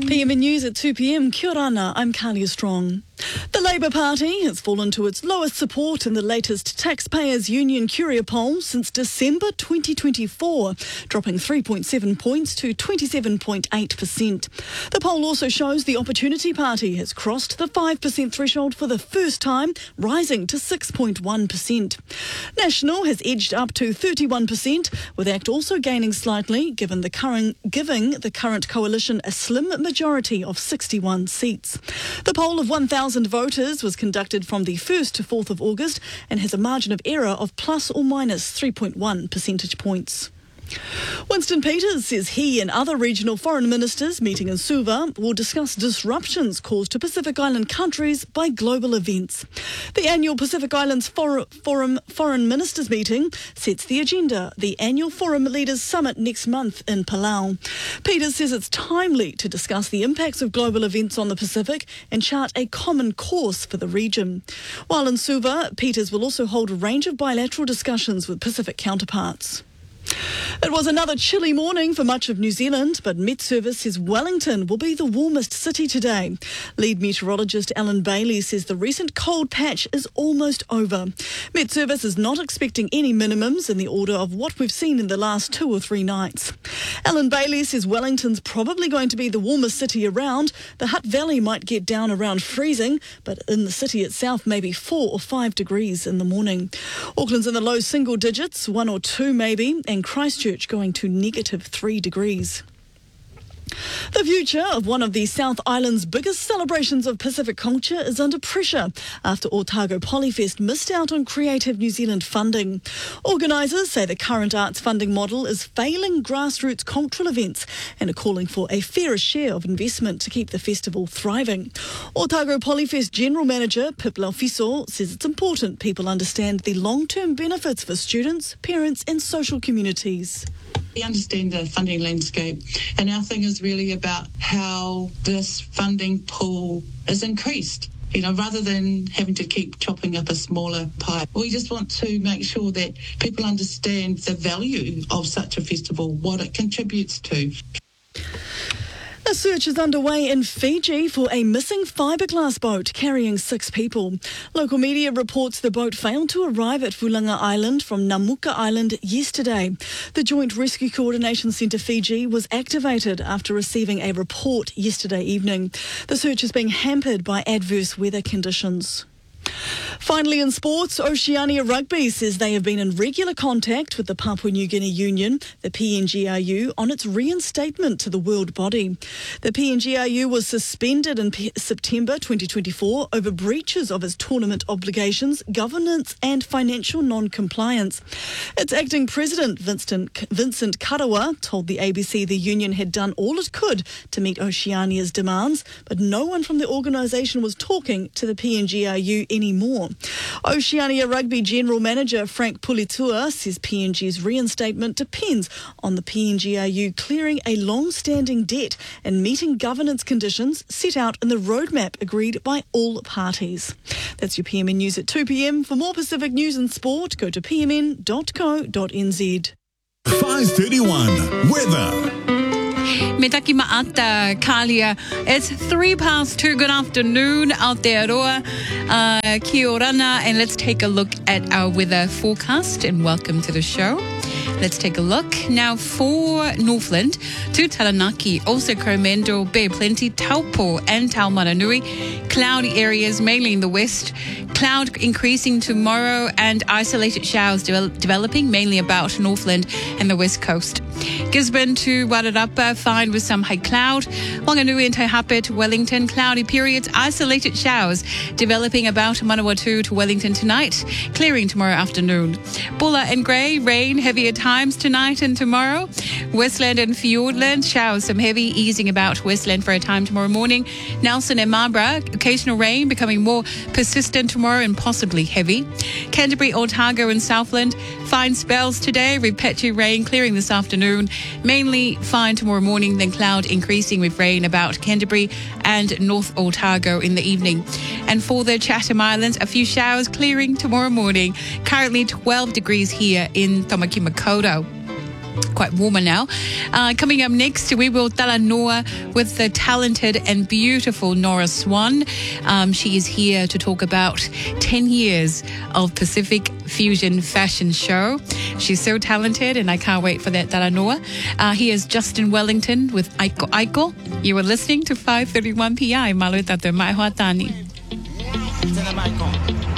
PMN News at 2 p.m. Kia ora ana, I'm Kalia Strong. The Labour Party has fallen to its lowest support in the latest Taxpayers Union Curia poll since December 2024, dropping 3.7 points to 27.8%. The poll also shows the Opportunity Party has crossed the 5% threshold for the first time, rising to 6.1%. National has edged up to 31%, with ACT also gaining slightly, giving the current coalition a slim majority of 61 seats. The poll of 1,000 voters was conducted from the 1st to 4th of August and has a margin of error of plus or minus 3.1 percentage points. Winston Peters says he and other regional foreign ministers meeting in Suva will discuss disruptions caused to Pacific Island countries by global events. The annual Pacific Islands Forum Foreign Ministers meeting sets the agenda, the annual Forum Leaders Summit next month in Palau. Peters says it's timely to discuss the impacts of global events on the Pacific and chart a common course for the region. While in Suva, Peters will also hold a range of bilateral discussions with Pacific counterparts. It was another chilly morning for much of New Zealand, but Met Service says Wellington will be the warmest city today. Lead meteorologist Alan Bailey says the recent cold patch is almost over. Met Service is not expecting any minimums in the order of what we've seen in the last 2 or 3 nights. Alan Bailey says Wellington's probably going to be the warmest city around. The Hutt Valley might get down around freezing, but in the city itself maybe 4 or 5 degrees in the morning. Auckland's in the low single digits, 1 or 2 maybe, and Christchurch going to negative 3 degrees. The future of one of the South Island's biggest celebrations of Pacific culture is under pressure after Otago Polyfest missed out on Creative New Zealand funding. Organisers say the current arts funding model is failing grassroots cultural events and are calling for a fairer share of investment to keep the festival thriving. Otago Polyfest General Manager Pip Laufiso says it's important people understand the long-term benefits for students, parents and social communities. We understand the funding landscape, and our thing is really about how this funding pool is increased. Rather than having to keep chopping up a smaller pie, we just want to make sure that people understand the value of such a festival, what it contributes to. A search is underway in Fiji for a missing fiberglass boat carrying 6 people. Local media reports the boat failed to arrive at Fulanga Island from Namuka Island yesterday. The Joint Rescue Coordination Centre Fiji was activated after receiving a report yesterday evening. The search is being hampered by adverse weather conditions. Finally, in sports, Oceania Rugby says they have been in regular contact with the Papua New Guinea Union, the PNGRU, on its reinstatement to the world body. The PNGRU was suspended in September 2024 over breaches of its tournament obligations, governance and financial non-compliance. Its acting president, Vincent Karawa, told the ABC the union had done all it could to meet Oceania's demands, but no one from the organisation was talking to the PNGRU anymore. Oceania Rugby General Manager Frank Pulitua says PNG's reinstatement depends on the PNGRU clearing a long-standing debt and meeting governance conditions set out in the roadmap agreed by all parties. That's your PMN News at 2 p.m. For more Pacific news and sport, go to pmn.co.nz. 5:31 weather. Me taki maata, Kalia. It's 2:03. Good afternoon out there, Roa. Kia ora ana, and let's take a look at our weather forecast and welcome to the show. Let's take a look. Now for Northland, to Taranaki, also Coromandel, Bay Plenty, Taupo and Taumaranui. Cloudy areas mainly in the west. Cloud increasing tomorrow and isolated showers developing mainly about Northland and the west coast. Gisborne to Wairarapa, fine with some high cloud. Wanganui and Taihape to Wellington, cloudy periods, isolated showers developing about Manawatu to Wellington tonight, clearing tomorrow afternoon. Bulla and Grey, rain, heavier times tonight and tomorrow. Westland and Fiordland, showers, some heavy, easing about Westland for a time tomorrow morning. Nelson and Marlborough, occasional rain becoming more persistent tomorrow and possibly heavy. Canterbury, Otago and Southland, fine spells today, repetitive rain clearing this afternoon. Mainly fine tomorrow morning, then cloud increasing with rain about Canterbury and North Otago in the evening. And for the Chatham Islands, a few showers clearing tomorrow morning. Currently 12 degrees here in Tomakimakoto. quite warmer now. Coming up next, we will talanoa with the talented and beautiful Nora Swan. She is here to talk about 10 years of Pacific Fusion Fashion Show. She's so talented, and I can't wait for that talanoa. Here's Justin Wellington with Aiko Aiko. You are listening to 531 PI. Malu tato mai hoa tani.